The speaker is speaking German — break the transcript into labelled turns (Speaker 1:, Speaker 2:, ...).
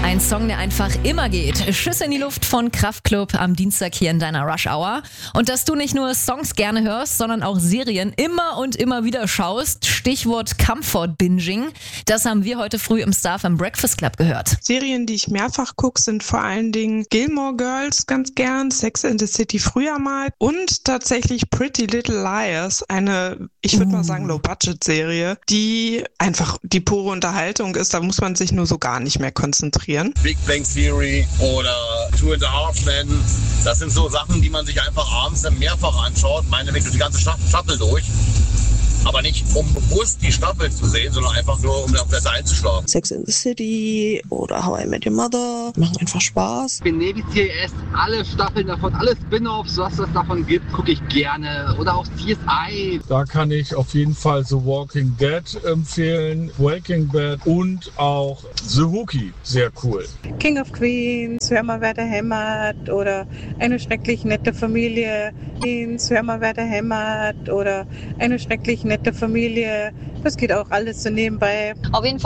Speaker 1: Ein Song, der einfach immer geht. Schüsse in die Luft von Kraftklub am Dienstag hier in deiner Rush Hour. Und dass du nicht nur Songs gerne hörst, sondern auch Serien immer und immer wieder schaust. Stichwort Comfort Binging. Das haben wir heute früh im Star FM Breakfast Club gehört.
Speaker 2: Serien, die ich mehrfach gucke, sind vor allen Dingen Gilmore Girls ganz gern, Sex and the City früher mal und tatsächlich Pretty Little Liars, eine, ich würde mal sagen, Low-Budget-Serie, die einfach die pure Unterhaltung ist. Da muss man sich nur so gar nicht mehr konzentrieren.
Speaker 3: Big Bang Theory oder Two and a Half Men, das sind so Sachen, die man sich einfach abends dann mehrfach anschaut, meinetwegen die ganze Staffel durch. Aber nicht, um bewusst die Staffel zu sehen, sondern einfach nur, um dann besser einzuschlafen.
Speaker 4: Sex and the City oder How I Met Your Mother machen einfach Spaß.
Speaker 5: Ich bin Navy CIS, alle Staffeln davon, alle Spin-Offs, was es davon gibt, gucke ich gerne. Oder auch CSI.
Speaker 6: Da kann ich auf jeden Fall The Walking Dead empfehlen, Breaking Bad und auch The Rookie, sehr cool.
Speaker 7: King of Queens, Hör mal, wer da hämmert oder Eine schrecklich nette Familie, Hör mal, wer da hämmert oder Eine schrecklich nette Familie. Das geht auch alles so nebenbei.
Speaker 8: Auf jeden Fall